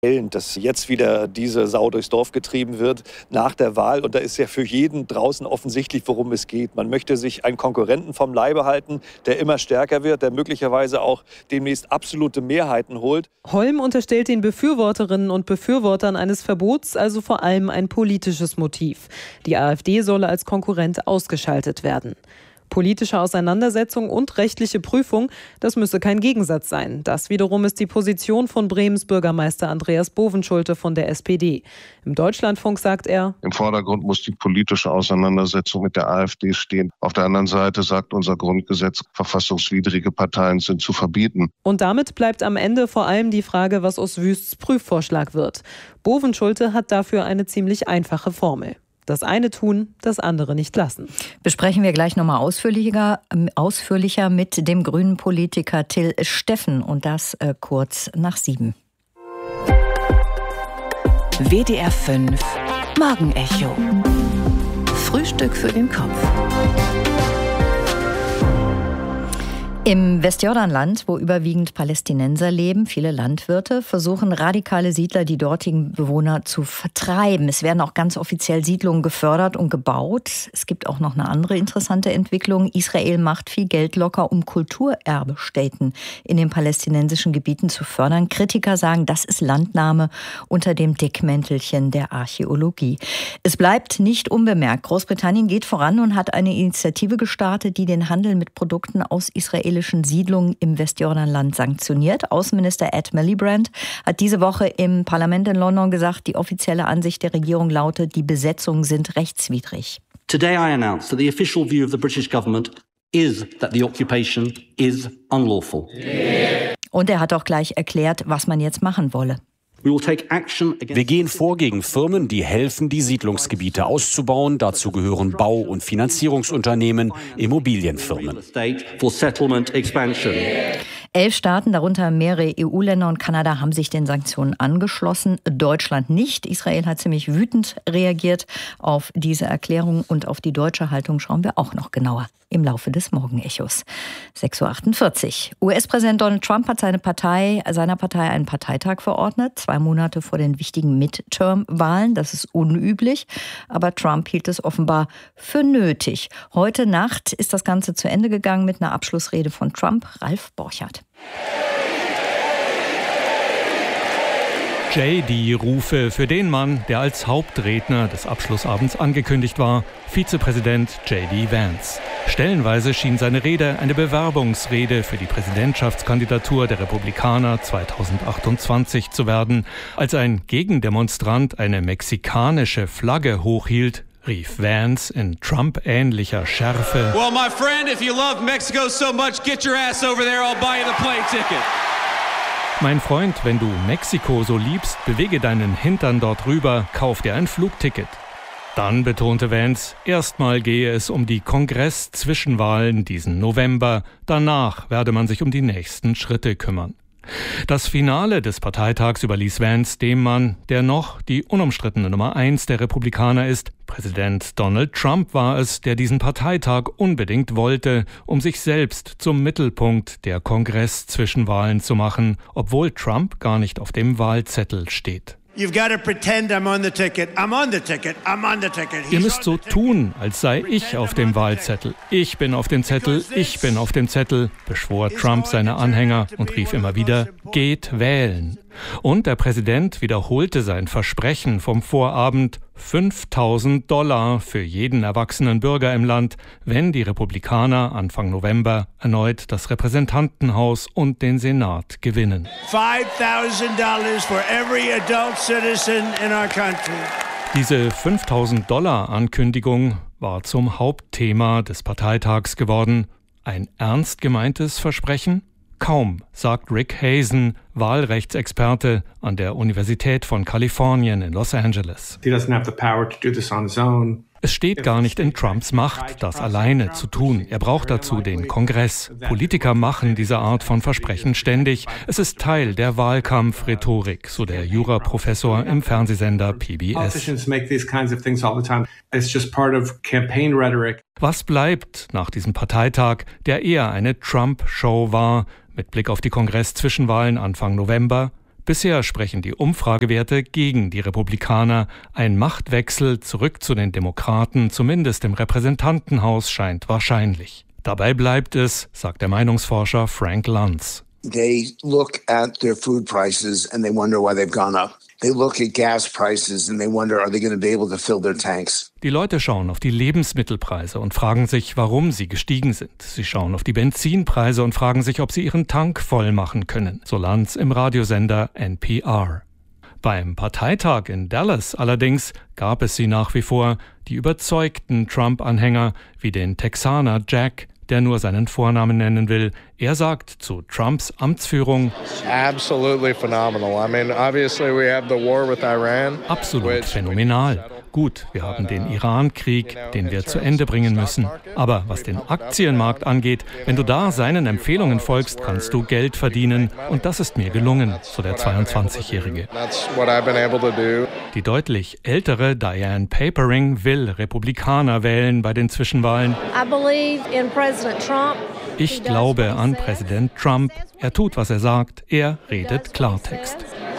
dass jetzt wieder diese Sau durchs Dorf getrieben wird nach der Wahl. Und da ist ja für jeden draußen offensichtlich, worum es geht. Man möchte sich einen Konkurrenten vom Leibe halten, der immer stärker wird, der möglicherweise auch demnächst absolute Mehrheiten holt. Holm unterstellt den Befürworterinnen und Befürwortern eines Verbots also vor allem ein politisches Motiv. Die AfD solle als Konkurrent ausgeschaltet werden. Politische Auseinandersetzung und rechtliche Prüfung, das müsse kein Gegensatz sein. Das wiederum ist die Position von Bremens Bürgermeister Andreas Bovenschulte von der SPD. Im Deutschlandfunk sagt er: Im Vordergrund muss die politische Auseinandersetzung mit der AfD stehen. Auf der anderen Seite sagt unser Grundgesetz, verfassungswidrige Parteien sind zu verbieten. Und damit bleibt am Ende vor allem die Frage, was aus Wüsts Prüfvorschlag wird. Bovenschulte hat dafür eine ziemlich einfache Formel. Das eine tun, das andere nicht lassen. Besprechen wir gleich nochmal ausführlicher mit dem grünen Politiker Till Steffen und das kurz nach 7. WDR 5 Morgenecho. Frühstück für den Kopf. Im Westjordanland, wo überwiegend Palästinenser leben, viele Landwirte, versuchen radikale Siedler, die dortigen Bewohner zu vertreiben. Es werden auch ganz offiziell Siedlungen gefördert und gebaut. Es gibt auch noch eine andere interessante Entwicklung. Israel macht viel Geld locker, um Kulturerbestätten in den palästinensischen Gebieten zu fördern. Kritiker sagen, das ist Landnahme unter dem Deckmäntelchen der Archäologie. Es bleibt nicht unbemerkt. Großbritannien geht voran und hat eine Initiative gestartet, die den Handel mit Produkten aus israelischen Siedlungen im Westjordanland sanktioniert. Außenminister Ed Miliband hat diese Woche im Parlament in London gesagt, die offizielle Ansicht der Regierung lautet, die Besetzungen sind rechtswidrig. Today I announce that the official view of the British government is that the occupation is unlawful. Und er hat auch gleich erklärt, was man jetzt machen wolle. Wir gehen vor gegen Firmen, die helfen, die Siedlungsgebiete auszubauen. Dazu gehören Bau- und Finanzierungsunternehmen, Immobilienfirmen. 11 Staaten, darunter mehrere EU-Länder und Kanada, haben sich den Sanktionen angeschlossen. Deutschland nicht. Israel hat ziemlich wütend reagiert auf diese Erklärung und auf die deutsche Haltung schauen wir auch noch genauer im Laufe des Morgenechos. 6.48 Uhr. US-Präsident Donald Trump hat seiner Partei einen Parteitag verordnet, 2 Monate vor den wichtigen Midterm-Wahlen. Das ist unüblich, aber Trump hielt es offenbar für nötig. Heute Nacht ist das Ganze zu Ende gegangen mit einer Abschlussrede von Trump. Ralf Borchardt. JD-Rufe für den Mann, der als Hauptredner des Abschlussabends angekündigt war, Vizepräsident J.D. Vance. Stellenweise schien seine Rede eine Bewerbungsrede für die Präsidentschaftskandidatur der Republikaner 2028 zu werden. Als ein Gegendemonstrant eine mexikanische Flagge hochhielt, rief Vance in Trump-ähnlicher Schärfe: Well, my friend, if you love Mexico so much, get your ass over there, I'll buy you the plane ticket. Mein Freund, wenn du Mexiko so liebst, bewege deinen Hintern dort rüber, kauf dir ein Flugticket. Dann betonte Vance, erstmal gehe es um die Kongress-Zwischenwahlen diesen November, danach werde man sich um die nächsten Schritte kümmern. Das Finale des Parteitags überließ Vance dem Mann, der noch die unumstrittene Nummer 1 der Republikaner ist. Präsident Donald Trump war es, der diesen Parteitag unbedingt wollte, um sich selbst zum Mittelpunkt der Kongress-Zwischenwahlen zu machen, obwohl Trump gar nicht auf dem Wahlzettel steht. You've got to pretend I'm on the ticket. I'm on the ticket. I'm on the ticket. Ihr müsst so tun, als sei ich auf dem Wahlzettel. Ich bin auf dem Zettel, ich bin auf dem Zettel, beschwor Trump seine Anhänger und rief immer wieder, geht wählen. Und der Präsident wiederholte sein Versprechen vom Vorabend, $5.000 für jeden erwachsenen Bürger im Land, wenn die Republikaner Anfang November erneut das Repräsentantenhaus und den Senat gewinnen. $5,000 for every adult citizen in our country. Diese $5.000-Ankündigung war zum Hauptthema des Parteitags geworden. Ein ernst gemeintes Versprechen? Kaum, sagt Rick Hazen, Wahlrechtsexperte an der Universität von Kalifornien in Los Angeles. Es steht gar nicht in Trumps Macht, das alleine zu tun. Er braucht dazu den Kongress. Politiker machen diese Art von Versprechen ständig. Es ist Teil der Wahlkampfrhetorik, so der Juraprofessor im Fernsehsender PBS. Was bleibt nach diesem Parteitag, der eher eine Trump-Show war, mit Blick auf die Kongress-Zwischenwahlen Anfang November? Bisher sprechen die Umfragewerte gegen die Republikaner. Ein Machtwechsel zurück zu den Demokraten, zumindest im Repräsentantenhaus, scheint wahrscheinlich. Dabei bleibt es, sagt der Meinungsforscher Frank Luntz. They look at their food prices and they wonder why they've gone up. They look at gas prices and they wonder, are they going to be able to fill their tanks? Die Leute schauen auf die Lebensmittelpreise und fragen sich, warum sie gestiegen sind. Sie schauen auf die Benzinpreise und fragen sich, ob sie ihren Tank voll machen können. So Luntz im Radiosender NPR. Beim Parteitag in Dallas allerdings gab es sie nach wie vor, die überzeugten Trump-Anhänger wie den Texaner Jack, der nur seinen Vornamen nennen will. Er sagt zu Trumps Amtsführung: Absolutely phenomenal. I mean, obviously we have the war with Iran. Absolut phänomenal. Gut, wir haben den Iran-Krieg, den wir zu Ende bringen müssen. Aber was den Aktienmarkt angeht, wenn du da seinen Empfehlungen folgst, kannst du Geld verdienen. Und das ist mir gelungen, so der 22-Jährige. Die deutlich ältere Diane Papering will Republikaner wählen bei den Zwischenwahlen. Ich glaube an Präsident Trump. Er tut, was er sagt. Er redet Klartext.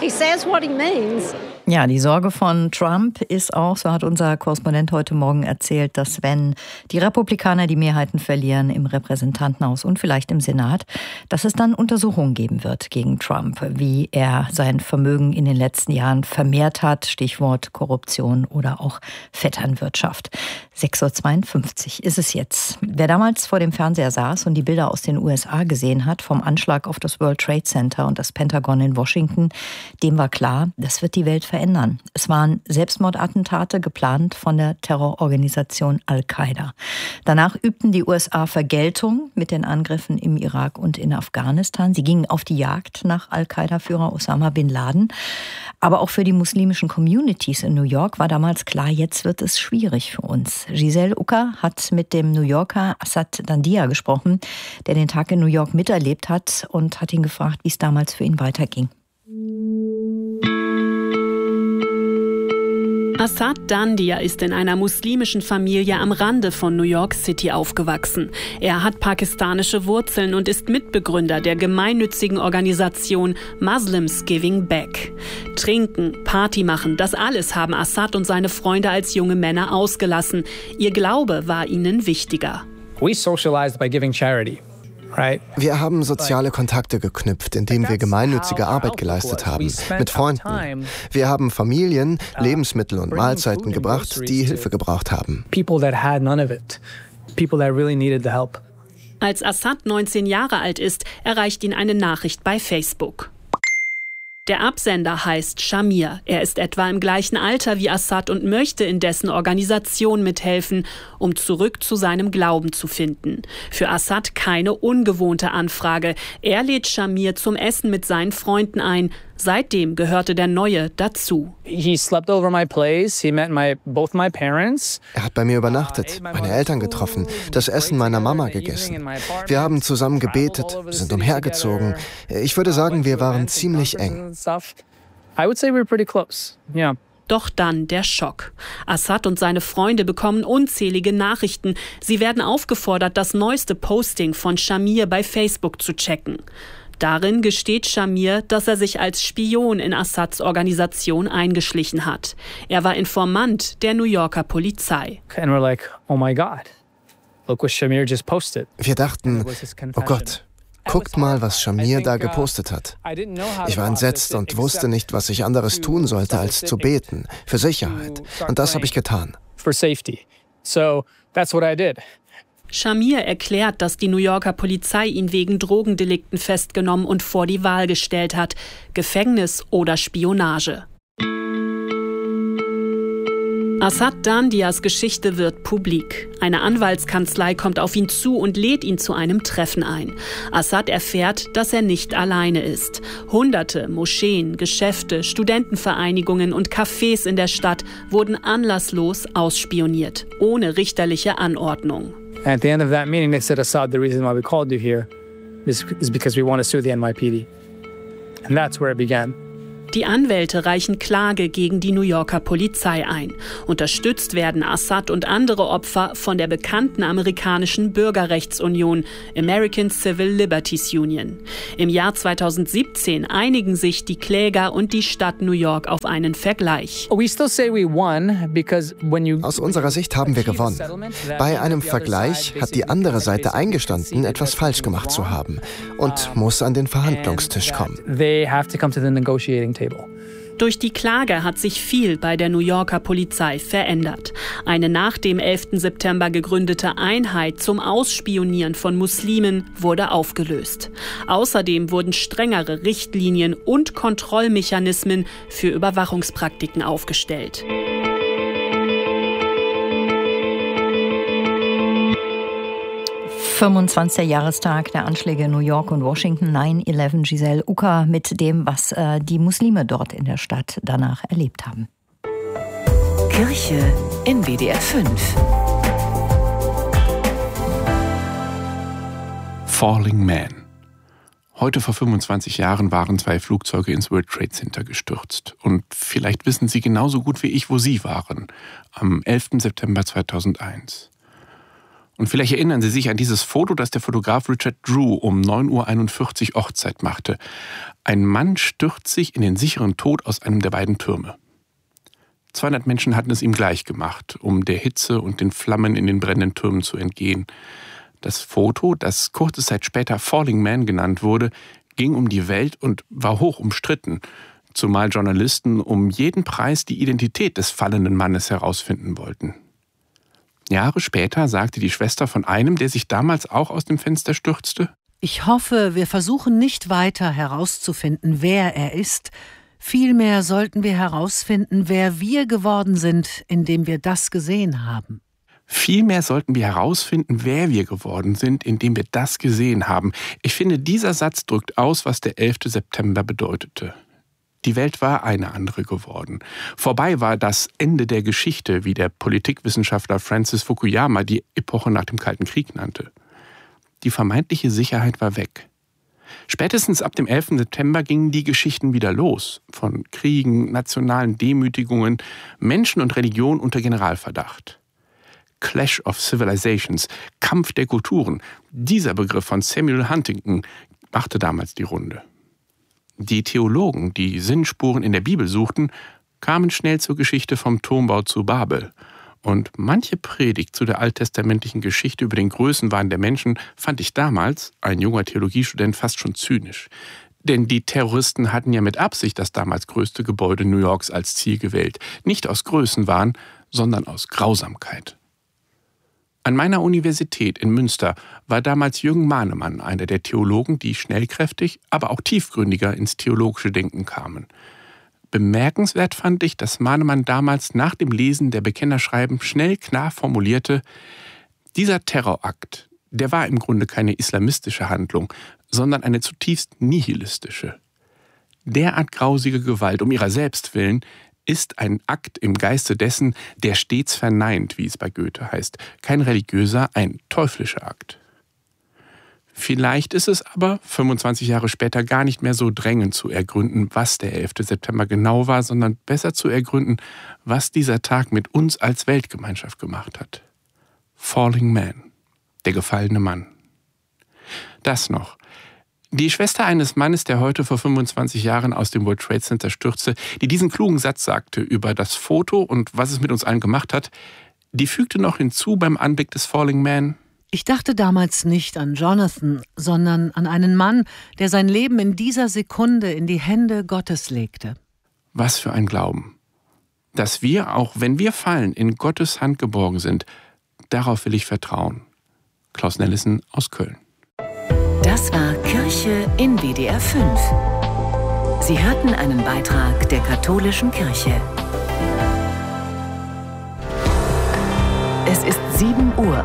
Ja, die Sorge von Trump ist auch, so hat unser Korrespondent heute Morgen erzählt, dass wenn die Republikaner die Mehrheiten verlieren im Repräsentantenhaus und vielleicht im Senat, dass es dann Untersuchungen geben wird gegen Trump, wie er sein Vermögen in den letzten Jahren vermehrt hat, Stichwort Korruption oder auch Vetternwirtschaft. 6:52 Uhr ist es jetzt. Wer damals vor dem Fernseher saß und die Bilder aus den USA gesehen hat, vom Anschlag auf das World Trade Center und das Pentagon in Washington, dem war klar, das wird die Welt verändern. Es waren Selbstmordattentate geplant von der Terrororganisation Al-Qaida. Danach übten die USA Vergeltung mit den Angriffen im Irak und in Afghanistan. Sie gingen auf die Jagd nach Al-Qaida-Führer Osama bin Laden. Aber auch für die muslimischen Communities in New York war damals klar, jetzt wird es schwierig für uns. Giselle Ucker hat mit dem New Yorker Asad Dandia gesprochen, der den Tag in New York miterlebt hat, und hat ihn gefragt, wie es damals für ihn weiterging. Asad Dandia ist in einer muslimischen Familie am Rande von New York City aufgewachsen. Er hat pakistanische Wurzeln und ist Mitbegründer der gemeinnützigen Organisation Muslims Giving Back. Trinken, Party machen, das alles haben Asad und seine Freunde als junge Männer ausgelassen. Ihr Glaube war ihnen wichtiger. We socialized by giving charity. Wir haben soziale Kontakte geknüpft, indem wir gemeinnützige Arbeit geleistet haben, mit Freunden. Wir haben Familien Lebensmittel und Mahlzeiten gebracht, die Hilfe gebraucht haben. Als Asad 19 Jahre alt ist, erreicht ihn eine Nachricht bei Facebook. Der Absender heißt Shamir. Er ist etwa im gleichen Alter wie Asad und möchte in dessen Organisation mithelfen, um zurück zu seinem Glauben zu finden. Für Asad keine ungewohnte Anfrage. Er lädt Shamir zum Essen mit seinen Freunden ein. Seitdem gehörte der Neue dazu. He slept over my place. He met both my parents. Er hat bei mir übernachtet, meine Eltern getroffen, das Essen meiner Mama gegessen. Wir haben zusammen gebetet, sind umhergezogen. Ich würde sagen, wir waren ziemlich eng. I would say we were pretty close. Yeah. Doch dann der Schock. Asad und seine Freunde bekommen unzählige Nachrichten. Sie werden aufgefordert, das neueste Posting von Shamir bei Facebook zu checken. Darin gesteht Shamir, dass er sich als Spion in Assads Organisation eingeschlichen hat. Er war Informant der New Yorker Polizei. And we're like, oh my God, look what Shamir just posted. Wir dachten, oh Gott, guckt mal, was Shamir da gepostet hat. Ich war entsetzt und wusste nicht, was ich anderes tun sollte, als zu beten, für Sicherheit. Und das habe ich getan. For safety. So that's what I did. Shamir erklärt, dass die New Yorker Polizei ihn wegen Drogendelikten festgenommen und vor die Wahl gestellt hat: Gefängnis oder Spionage. Asad Dandias Geschichte wird publik. Eine Anwaltskanzlei kommt auf ihn zu und lädt ihn zu einem Treffen ein. Asad erfährt, dass er nicht alleine ist. Hunderte Moscheen, Geschäfte, Studentenvereinigungen und Cafés in der Stadt wurden anlasslos ausspioniert, ohne richterliche Anordnung. At the end of that meeting, they said, Assad, the reason why we called you here is because we want to sue the NYPD. And that's where it began. Die Anwälte reichen Klage gegen die New Yorker Polizei ein. Unterstützt werden Assad und andere Opfer von der bekannten amerikanischen Bürgerrechtsunion American Civil Liberties Union. Im Jahr 2017 einigen sich die Kläger und die Stadt New York auf einen Vergleich. Aus unserer Sicht haben wir gewonnen. Bei einem Vergleich hat die andere Seite eingestanden, etwas falsch gemacht zu haben und muss an den Verhandlungstisch kommen. Durch die Klage hat sich viel bei der New Yorker Polizei verändert. Eine nach dem 11. September gegründete Einheit zum Ausspionieren von Muslimen wurde aufgelöst. Außerdem wurden strengere Richtlinien und Kontrollmechanismen für Überwachungspraktiken aufgestellt. am 25. Jahrestag der Anschläge in New York und Washington, 9/11, Giselle Ucker mit dem, was die Muslime dort in der Stadt danach erlebt haben. Kirche in WDR 5. Falling Man. Heute vor 25 Jahren waren 2 Flugzeuge ins World Trade Center gestürzt. Und vielleicht wissen Sie genauso gut wie ich, wo Sie waren. Am 11. September 2001. Und vielleicht erinnern Sie sich an dieses Foto, das der Fotograf Richard Drew um 9:41 Uhr Ortszeit machte. Ein Mann stürzt sich in den sicheren Tod aus einem der beiden Türme. 200 Menschen hatten es ihm gleich gemacht, um der Hitze und den Flammen in den brennenden Türmen zu entgehen. Das Foto, das kurze Zeit später Falling Man genannt wurde, ging um die Welt und war hoch umstritten, zumal Journalisten um jeden Preis die Identität des fallenden Mannes herausfinden wollten. Jahre später sagte die Schwester von einem, der sich damals auch aus dem Fenster stürzte: Ich hoffe, wir versuchen nicht weiter herauszufinden, wer er ist. Vielmehr sollten wir herausfinden, wer wir geworden sind, indem wir das gesehen haben. Vielmehr sollten wir herausfinden, wer wir geworden sind, indem wir das gesehen haben. Ich finde, dieser Satz drückt aus, was der 11. September bedeutete. Die Welt war eine andere geworden. Vorbei war das Ende der Geschichte, wie der Politikwissenschaftler Francis Fukuyama die Epoche nach dem Kalten Krieg nannte. Die vermeintliche Sicherheit war weg. Spätestens ab dem 11. September gingen die Geschichten wieder los. Von Kriegen, nationalen Demütigungen, Menschen und Religion unter Generalverdacht. Clash of Civilizations, Kampf der Kulturen. Dieser Begriff von Samuel Huntington machte damals die Runde. Die Theologen, die Sinnspuren in der Bibel suchten, kamen schnell zur Geschichte vom Turmbau zu Babel. Und manche Predigt zu der alttestamentlichen Geschichte über den Größenwahn der Menschen fand ich damals, ein junger Theologiestudent, fast schon zynisch. Denn die Terroristen hatten ja mit Absicht das damals größte Gebäude New Yorks als Ziel gewählt. Nicht aus Größenwahn, sondern aus Grausamkeit. An meiner Universität in Münster war damals Jürgen Mahnemann einer der Theologen, die schnellkräftig, aber auch tiefgründiger ins theologische Denken kamen. Bemerkenswert fand ich, dass Mahnemann damals nach dem Lesen der Bekennerschreiben schnell klar formulierte: Dieser Terrorakt, der war im Grunde keine islamistische Handlung, sondern eine zutiefst nihilistische. Derart grausige Gewalt um ihrer selbst willen ist ein Akt im Geiste dessen, der stets verneint, wie es bei Goethe heißt. Kein religiöser, ein teuflischer Akt. Vielleicht ist es aber 25 Jahre später gar nicht mehr so drängend zu ergründen, was der 11. September genau war, sondern besser zu ergründen, was dieser Tag mit uns als Weltgemeinschaft gemacht hat. Falling Man, der gefallene Mann. Das noch. Die Schwester eines Mannes, der heute vor 25 Jahren aus dem World Trade Center stürzte, die diesen klugen Satz sagte über das Foto und was es mit uns allen gemacht hat, die fügte noch hinzu beim Anblick des Falling Man: Ich dachte damals nicht an Jonathan, sondern an einen Mann, der sein Leben in dieser Sekunde in die Hände Gottes legte. Was für ein Glauben. Dass wir, auch wenn wir fallen, in Gottes Hand geborgen sind, darauf will ich vertrauen. Klaus Nellissen aus Köln. Das war Kirche in WDR 5. Sie hörten einen Beitrag der Katholischen Kirche. Es ist 7 Uhr.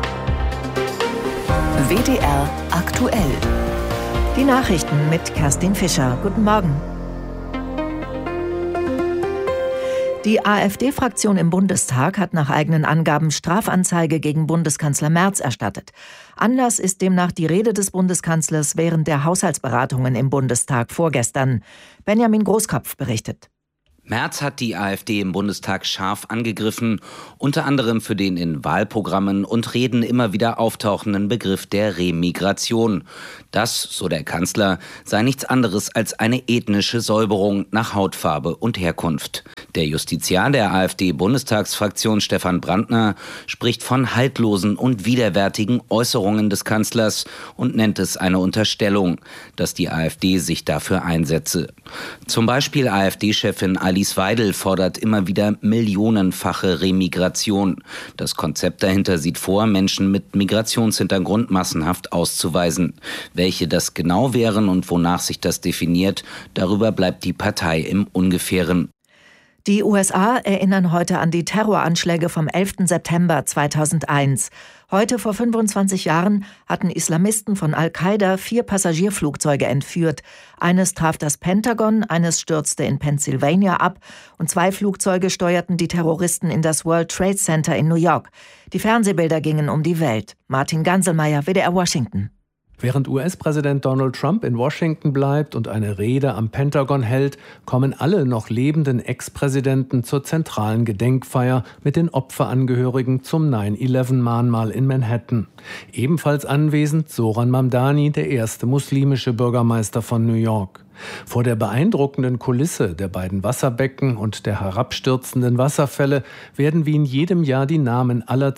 WDR aktuell. Die Nachrichten mit Kerstin Fischer. Guten Morgen. Die AfD-Fraktion im Bundestag hat nach eigenen Angaben Strafanzeige gegen Bundeskanzler Merz erstattet. Anlass ist demnach die Rede des Bundeskanzlers während der Haushaltsberatungen im Bundestag vorgestern. Benjamin Großkopf berichtet. Merz hat die AfD im Bundestag scharf angegriffen, unter anderem für den in Wahlprogrammen und Reden immer wieder auftauchenden Begriff der Remigration. Das, so der Kanzler, sei nichts anderes als eine ethnische Säuberung nach Hautfarbe und Herkunft. Der Justiziar der AfD-Bundestagsfraktion Stefan Brandner spricht von haltlosen und widerwärtigen Äußerungen des Kanzlers und nennt es eine Unterstellung, dass die AfD sich dafür einsetze. Zum Beispiel AfD-Chefin Alice Weidel fordert immer wieder millionenfache Remigration. Das Konzept dahinter sieht vor, Menschen mit Migrationshintergrund massenhaft auszuweisen. Welche das genau wären und wonach sich das definiert, darüber bleibt die Partei im Ungefähren. Die USA erinnern heute an die Terroranschläge vom 11. September 2001. Heute vor 25 Jahren hatten Islamisten von Al-Qaida 4 Passagierflugzeuge entführt. Eines traf das Pentagon, eines stürzte in Pennsylvania ab und 2 Flugzeuge steuerten die Terroristen in das World Trade Center in New York. Die Fernsehbilder gingen um die Welt. Martin Ganselmeier, WDR Washington. Während US-Präsident Donald Trump in Washington bleibt und eine Rede am Pentagon hält, kommen alle noch lebenden Ex-Präsidenten zur zentralen Gedenkfeier mit den Opferangehörigen zum 9/11-Mahnmal in Manhattan. Ebenfalls anwesend Zoran Mamdani, der erste muslimische Bürgermeister von New York. Vor der beeindruckenden Kulisse der beiden Wasserbecken und der herabstürzenden Wasserfälle werden wie in jedem Jahr die Namen aller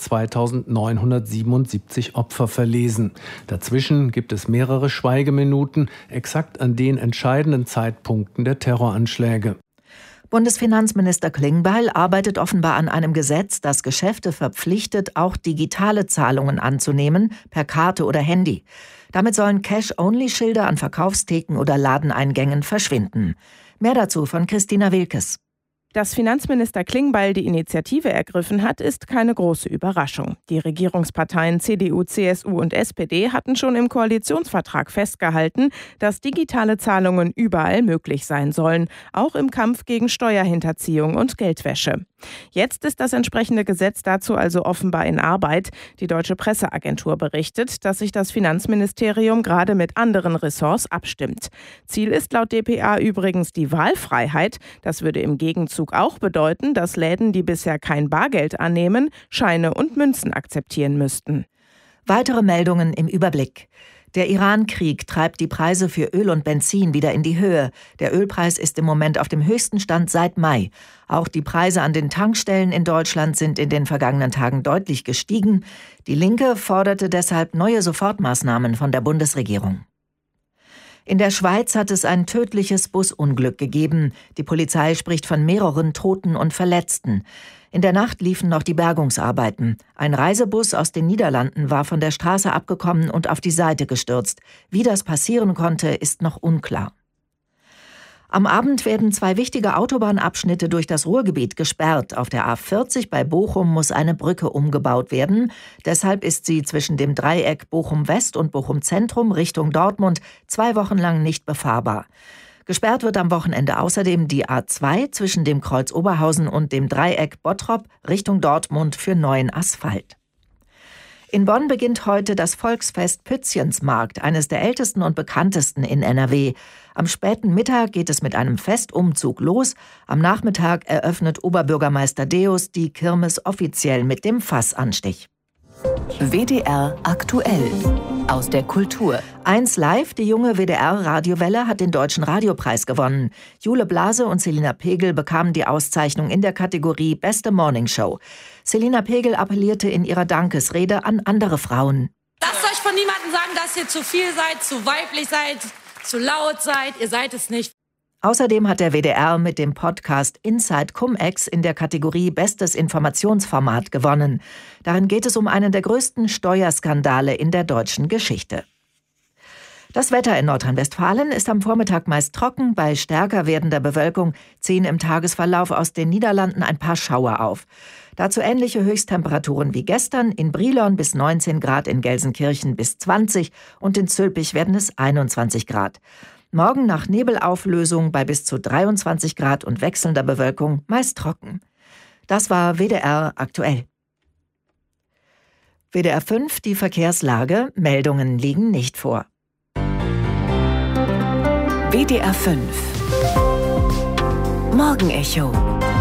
2977 Opfer verlesen. Dazwischen gibt es mehrere Schweigeminuten, exakt an den entscheidenden Zeitpunkten der Terroranschläge. Bundesfinanzminister Klingbeil arbeitet offenbar an einem Gesetz, das Geschäfte verpflichtet, auch digitale Zahlungen anzunehmen, per Karte oder Handy. Damit sollen Cash-Only-Schilder an Verkaufstheken oder Ladeneingängen verschwinden. Mehr dazu von Christina Wilkes. Dass Finanzminister Klingbeil die Initiative ergriffen hat, ist keine große Überraschung. Die Regierungsparteien CDU, CSU und SPD hatten schon im Koalitionsvertrag festgehalten, dass digitale Zahlungen überall möglich sein sollen, auch im Kampf gegen Steuerhinterziehung und Geldwäsche. Jetzt ist das entsprechende Gesetz dazu also offenbar in Arbeit. Die Deutsche Presseagentur berichtet, dass sich das Finanzministerium gerade mit anderen Ressorts abstimmt. Ziel ist laut dpa übrigens die Wahlfreiheit. Das würde im Gegenzug auch bedeuten, dass Läden, die bisher kein Bargeld annehmen, Scheine und Münzen akzeptieren müssten. Weitere Meldungen im Überblick. Der Iran-Krieg treibt die Preise für Öl und Benzin wieder in die Höhe. Der Ölpreis ist im Moment auf dem höchsten Stand seit Mai. Auch die Preise an den Tankstellen in Deutschland sind in den vergangenen Tagen deutlich gestiegen. Die Linke forderte deshalb neue Sofortmaßnahmen von der Bundesregierung. In der Schweiz hat es ein tödliches Busunglück gegeben. Die Polizei spricht von mehreren Toten und Verletzten. In der Nacht liefen noch die Bergungsarbeiten. Ein Reisebus aus den Niederlanden war von der Straße abgekommen und auf die Seite gestürzt. Wie das passieren konnte, ist noch unklar. Am Abend werden 2 wichtige Autobahnabschnitte durch das Ruhrgebiet gesperrt. Auf der A40 bei Bochum muss eine Brücke umgebaut werden. Deshalb ist sie zwischen dem Dreieck Bochum-West und Bochum-Zentrum Richtung Dortmund 2 Wochen lang nicht befahrbar. Gesperrt wird am Wochenende außerdem die A2 zwischen dem Kreuz Oberhausen und dem Dreieck Bottrop Richtung Dortmund für neuen Asphalt. In Bonn beginnt heute das Volksfest Pützchensmarkt, eines der ältesten und bekanntesten in NRW. Am späten Mittag geht es mit einem Festumzug los. Am Nachmittag eröffnet Oberbürgermeister Deus die Kirmes offiziell mit dem Fassanstich. WDR aktuell aus der Kultur. 1 Live, die junge WDR-Radiowelle, hat den Deutschen Radiopreis gewonnen. Jule Blase und Selina Pegel bekamen die Auszeichnung in der Kategorie Beste Morningshow. Selina Pegel appellierte in ihrer Dankesrede an andere Frauen. Lasst euch von niemandem sagen, dass ihr zu viel seid, zu weiblich seid, zu laut seid. Ihr seid es nicht. Außerdem hat der WDR mit dem Podcast Inside Cum-Ex in der Kategorie Bestes Informationsformat gewonnen. Darin geht es um einen der größten Steuerskandale in der deutschen Geschichte. Das Wetter in Nordrhein-Westfalen ist am Vormittag meist trocken. Bei stärker werdender Bewölkung ziehen im Tagesverlauf aus den Niederlanden ein paar Schauer auf. Dazu ähnliche Höchsttemperaturen wie gestern. In Brilon bis 19 Grad, in Gelsenkirchen bis 20 und in Zülpich werden es 21 Grad. Morgen nach Nebelauflösung bei bis zu 23 Grad und wechselnder Bewölkung meist trocken. Das war WDR aktuell. WDR 5, die Verkehrslage. Meldungen liegen nicht vor. WDR 5 Morgenecho.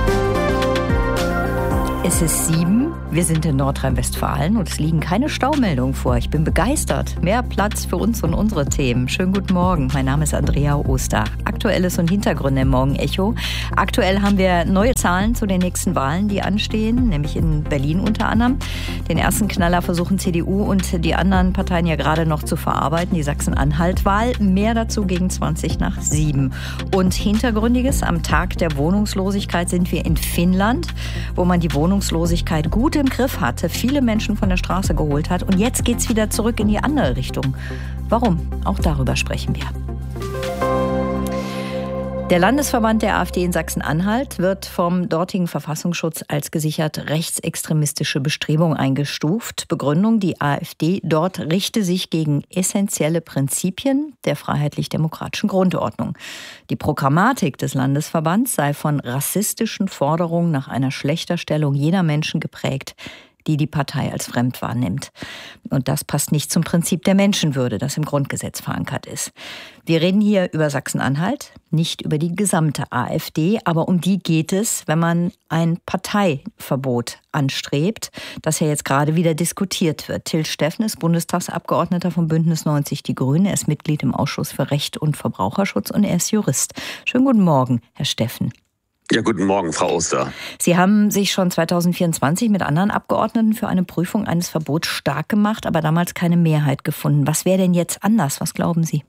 Es ist 7. Wir sind in Nordrhein-Westfalen und es liegen keine Staumeldungen vor. Ich bin begeistert. Mehr Platz für uns und unsere Themen. Schönen guten Morgen. Mein Name ist Andrea Oster. Aktuelles und Hintergründe im Morgenecho. Aktuell haben wir neue Zahlen zu den nächsten Wahlen, die anstehen, nämlich in Berlin unter anderem. Den ersten Knaller versuchen CDU und die anderen Parteien ja gerade noch zu verarbeiten, die Sachsen-Anhalt-Wahl. Mehr dazu gegen 7:20. Und Hintergründiges, am Tag der Wohnungslosigkeit sind wir in Finnland, wo man die Wohnungslosigkeit gut im Griff hatte, viele Menschen von der Straße geholt hat und jetzt geht's wieder zurück in die andere Richtung. Warum? Auch darüber sprechen wir. Der Landesverband der AfD in Sachsen-Anhalt wird vom dortigen Verfassungsschutz als gesichert rechtsextremistische Bestrebung eingestuft. Begründung, die AfD dort richte sich gegen essentielle Prinzipien der freiheitlich-demokratischen Grundordnung. Die Programmatik des Landesverbands sei von rassistischen Forderungen nach einer Schlechterstellung jeder Menschen geprägt, die Partei als fremd wahrnimmt. Und das passt nicht zum Prinzip der Menschenwürde, das im Grundgesetz verankert ist. Wir reden hier über Sachsen-Anhalt, nicht über die gesamte AfD, aber um die geht es, wenn man ein Parteiverbot anstrebt, das ja jetzt gerade wieder diskutiert wird. Till Steffen ist Bundestagsabgeordneter vom Bündnis 90 Die Grünen. Er ist Mitglied im Ausschuss für Recht und Verbraucherschutz und er ist Jurist. Schönen guten Morgen, Herr Steffen. Ja, guten Morgen, Frau Oster. Sie haben sich schon 2024 mit anderen Abgeordneten für eine Prüfung eines Verbots stark gemacht, aber damals keine Mehrheit gefunden. Was wäre denn jetzt anders? Was glauben Sie?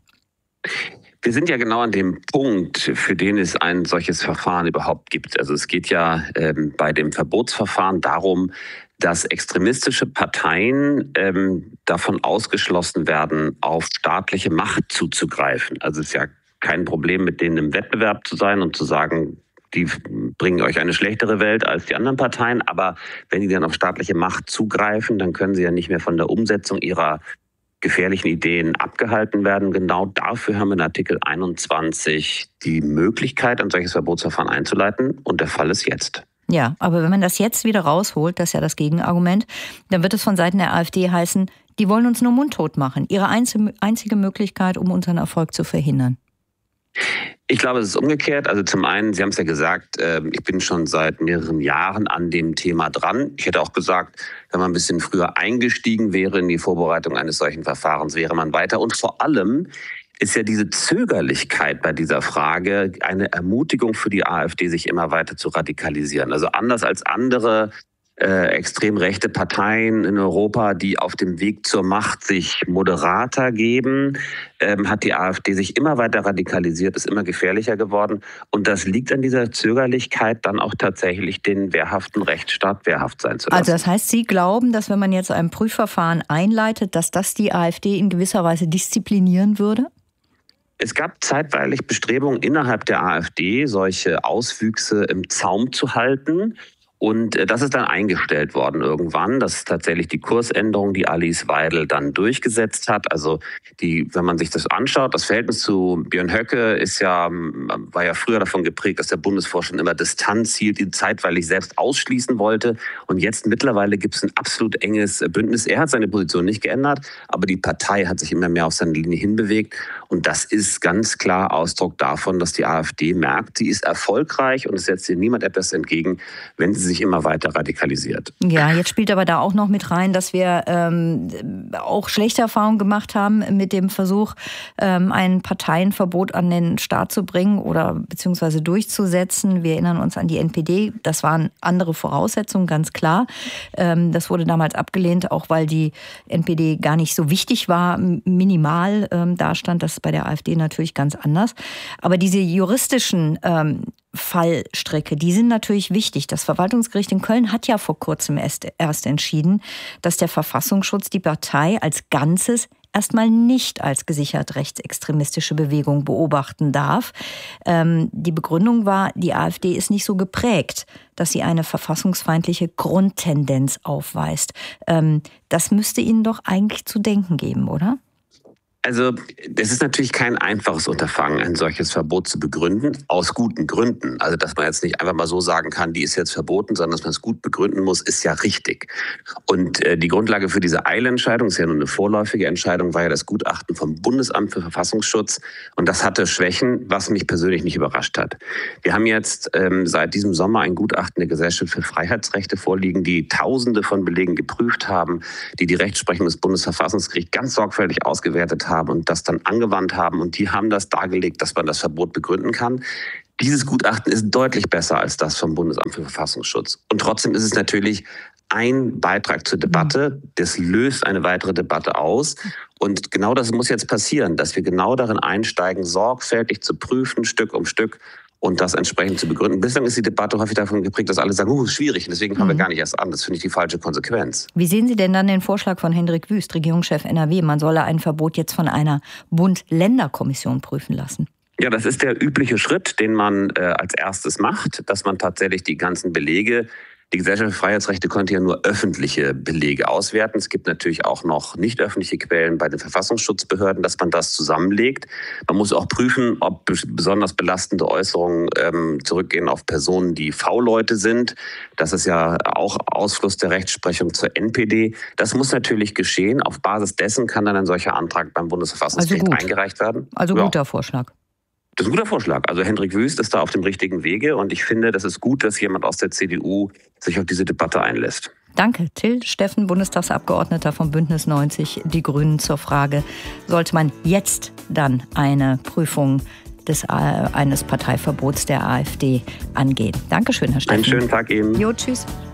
Wir sind ja genau an dem Punkt, für den es ein solches Verfahren überhaupt gibt. Also es geht ja bei dem Verbotsverfahren darum, dass extremistische Parteien davon ausgeschlossen werden, auf staatliche Macht zuzugreifen. Also es ist ja kein Problem, mit denen im Wettbewerb zu sein und zu sagen, die bringen euch eine schlechtere Welt als die anderen Parteien. Aber wenn die dann auf staatliche Macht zugreifen, dann können sie ja nicht mehr von der Umsetzung ihrer gefährlichen Ideen abgehalten werden. Genau dafür haben wir in Artikel 21 die Möglichkeit, ein solches Verbotsverfahren einzuleiten. Und der Fall ist jetzt. Ja, aber wenn man das jetzt wieder rausholt, das ist ja das Gegenargument, dann wird es von Seiten der AfD heißen, die wollen uns nur mundtot machen. Ihre einzige Möglichkeit, um unseren Erfolg zu verhindern. Ich glaube, es ist umgekehrt. Also zum einen, Sie haben es ja gesagt, ich bin schon seit mehreren Jahren an dem Thema dran. Ich hätte auch gesagt, wenn man ein bisschen früher eingestiegen wäre in die Vorbereitung eines solchen Verfahrens, wäre man weiter. Und vor allem ist ja diese Zögerlichkeit bei dieser Frage eine Ermutigung für die AfD, sich immer weiter zu radikalisieren. Also anders als andere extrem rechte Parteien in Europa, die auf dem Weg zur Macht sich moderater geben, hat die AfD sich immer weiter radikalisiert, ist immer gefährlicher geworden. Und das liegt an dieser Zögerlichkeit, dann auch tatsächlich den wehrhaften Rechtsstaat wehrhaft sein zu lassen. Also das heißt, Sie glauben, dass wenn man jetzt ein Prüfverfahren einleitet, dass das die AfD in gewisser Weise disziplinieren würde? Es gab zeitweilig Bestrebungen innerhalb der AfD, solche Auswüchse im Zaum zu halten. Und das ist dann eingestellt worden irgendwann. Das ist tatsächlich die Kursänderung, die Alice Weidel dann durchgesetzt hat. Also wenn man sich das anschaut, das Verhältnis zu Björn Höcke war ja früher davon geprägt, dass der Bundesvorstand immer Distanz hielt, ihn zeitweilig selbst ausschließen wollte. Und jetzt mittlerweile gibt es ein absolut enges Bündnis. Er hat seine Position nicht geändert, aber die Partei hat sich immer mehr auf seine Linie hinbewegt. Und das ist ganz klar Ausdruck davon, dass die AfD merkt, sie ist erfolgreich und es setzt ihr niemand etwas entgegen, wenn sie sich immer weiter radikalisiert. Ja, jetzt spielt aber da auch noch mit rein, dass wir auch schlechte Erfahrungen gemacht haben mit dem Versuch, ein Parteienverbot an den Start zu bringen oder beziehungsweise durchzusetzen. Wir erinnern uns an die NPD. Das waren andere Voraussetzungen, ganz klar. Das wurde damals abgelehnt, auch weil die NPD gar nicht so wichtig war, minimal dastand. Das ist bei der AfD natürlich ganz anders. Aber diese juristischen Fallstricke, die sind natürlich wichtig. Das Verwaltungsgericht in Köln hat ja vor kurzem erst entschieden, dass der Verfassungsschutz die Partei als Ganzes erstmal nicht als gesichert rechtsextremistische Bewegung beobachten darf. Die Begründung war, die AfD ist nicht so geprägt, dass sie eine verfassungsfeindliche Grundtendenz aufweist. Das müsste Ihnen doch eigentlich zu denken geben, oder? Also es ist natürlich kein einfaches Unterfangen, ein solches Verbot zu begründen, aus guten Gründen. Also dass man jetzt nicht einfach mal so sagen kann, die ist jetzt verboten, sondern dass man es gut begründen muss, ist ja richtig. Und die Grundlage für diese Eilentscheidung, ist ja nur eine vorläufige Entscheidung, war ja das Gutachten vom Bundesamt für Verfassungsschutz. Und das hatte Schwächen, was mich persönlich nicht überrascht hat. Wir haben jetzt seit diesem Sommer ein Gutachten der Gesellschaft für Freiheitsrechte vorliegen, die Tausende von Belegen geprüft haben, die Rechtsprechung des Bundesverfassungsgerichts ganz sorgfältig ausgewertet haben und das dann angewandt haben. Und die haben das dargelegt, dass man das Verbot begründen kann. Dieses Gutachten ist deutlich besser als das vom Bundesamt für Verfassungsschutz. Und trotzdem ist es natürlich ein Beitrag zur Debatte. Das löst eine weitere Debatte aus. Und genau das muss jetzt passieren, dass wir genau darin einsteigen, sorgfältig zu prüfen, Stück um Stück, und das entsprechend zu begründen. Bislang ist die Debatte häufig davon geprägt, dass alle sagen, ist schwierig, und deswegen fangen wir gar nicht erst an. Das finde ich die falsche Konsequenz. Wie sehen Sie denn dann den Vorschlag von Hendrik Wüst, Regierungschef NRW? Man solle ein Verbot jetzt von einer Bund-Länder-Kommission prüfen lassen. Ja, das ist der übliche Schritt, den man als erstes macht, dass man tatsächlich die ganzen Belege, die Gesellschaft für Freiheitsrechte konnte ja nur öffentliche Belege auswerten. Es gibt natürlich auch noch nicht öffentliche Quellen bei den Verfassungsschutzbehörden, dass man das zusammenlegt. Man muss auch prüfen, ob besonders belastende Äußerungen zurückgehen auf Personen, die V-Leute sind. Das ist ja auch Ausfluss der Rechtsprechung zur NPD. Das muss natürlich geschehen. Auf Basis dessen kann dann ein solcher Antrag beim Bundesverfassungsgericht eingereicht werden. Also guter Vorschlag. Das ist ein guter Vorschlag. Also Hendrik Wüst ist da auf dem richtigen Wege und ich finde, das ist gut, dass jemand aus der CDU sich auf diese Debatte einlässt. Danke. Till Steffen, Bundestagsabgeordneter vom Bündnis 90 Die Grünen zur Frage, sollte man jetzt dann eine Prüfung eines Parteiverbots der AfD angehen? Dankeschön, Herr Steffen. Einen schönen Tag Ihnen. Jo, tschüss.